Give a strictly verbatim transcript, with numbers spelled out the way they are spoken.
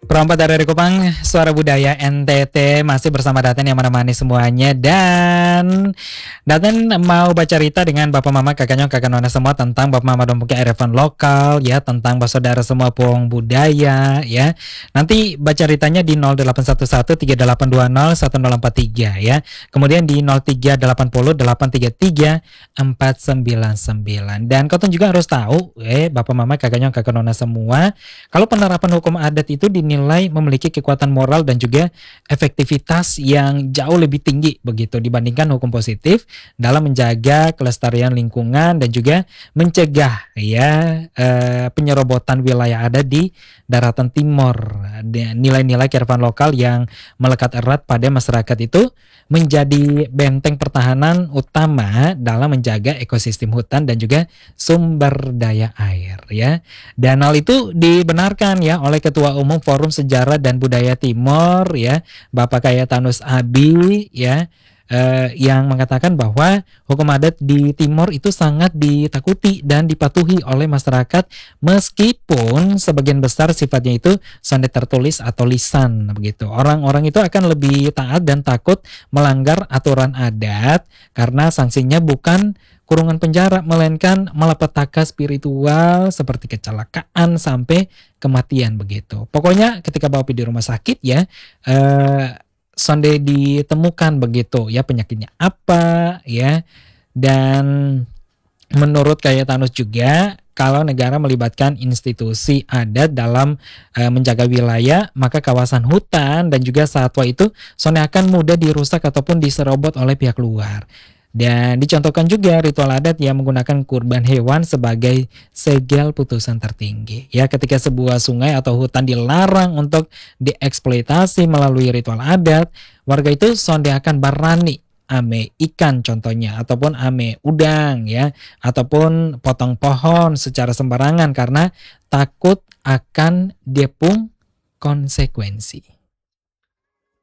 Perompak dari Kupang, Suara Budaya N T T masih bersama Daten yang menemani semuanya. Dan Daten mau baca cerita dengan Bapak Mama, Kakak Nyong, Kakak Nona semua tentang Bapak Mama Dompuki Airfan lokal ya, tentang bersaudara semua Puong Budaya ya. Nanti baca ceritanya di nol delapan satu satu tiga delapan dua nol satu nol empat tiga ya. Kemudian di nol tiga delapan nol delapan tiga tiga empat sembilan sembilan. Dan kau juga harus tahu eh Bapak Mama, Kakak Nyong, Kakak Nona semua, kalau penerapan hukum adat itu dinilai memiliki kekuatan moral dan juga efektivitas yang jauh lebih tinggi begitu dibandingkan hukum positif dalam menjaga kelestarian lingkungan dan juga mencegah ya eh, penyerobotan wilayah adat di daratan timur. Nilai-nilai kearifan lokal yang melekat erat pada masyarakat itu menjadi benteng pertahanan utama dalam menjaga ekosistem hutan dan juga sumber daya air ya. Dan hal itu dibenarkan ya oleh Ketua Umum Forum Sejarah dan Budaya Timor ya, Bapak Kayatanus Abi ya, eh, yang mengatakan bahwa hukum adat di Timor itu sangat ditakuti dan dipatuhi oleh masyarakat meskipun sebagian besar sifatnya itu sonde tertulis atau lisan begitu. Orang-orang itu akan lebih taat dan takut melanggar aturan adat karena sanksinya bukan kurungan penjara, melainkan malapetaka spiritual seperti kecelakaan sampai kematian begitu. Pokoknya ketika bawa di rumah sakit ya, eh, sonde ditemukan begitu ya penyakitnya apa ya. Dan menurut Kayatanus juga, kalau negara melibatkan institusi adat dalam e, menjaga wilayah, maka kawasan hutan dan juga satwa itu sonde akan mudah dirusak ataupun diserobot oleh pihak luar. Dan dicontohkan juga ritual adat yang menggunakan kurban hewan sebagai segel putusan tertinggi. Ya, ketika sebuah sungai atau hutan dilarang untuk dieksploitasi melalui ritual adat, warga itu sonde akan berani ame ikan contohnya, ataupun ame udang ya, ataupun potong pohon secara sembarangan karena takut akan diepung konsekuensi.